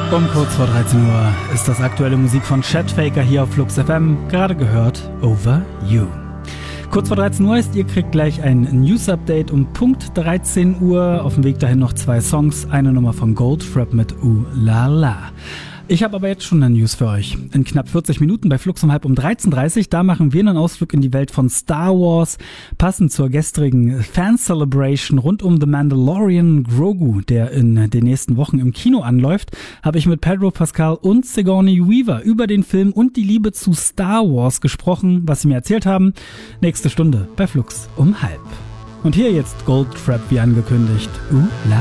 Um kurz vor 13 Uhr ist das aktuelle Musik von Chet Faker hier auf Flux FM, gerade gehört Over You. Kurz vor 13 Uhr ist, ihr kriegt gleich ein News-Update um Punkt 13 Uhr. Auf dem Weg dahin noch 2 Songs, eine Nummer von Goldfrapp mit Ooh La La. Ich habe aber jetzt schon eine News für euch. In knapp 40 Minuten bei Flux um 13:30 da machen wir einen Ausflug in die Welt von Star Wars. Passend zur gestrigen Fan-Celebration rund um The Mandalorian Grogu, der in den nächsten Wochen im Kino anläuft, habe ich mit Pedro Pascal und Sigourney Weaver über den Film und die Liebe zu Star Wars gesprochen, was sie mir erzählt haben. Nächste Stunde bei Flux um 12:30. Und hier jetzt Goldfrapp wie angekündigt. La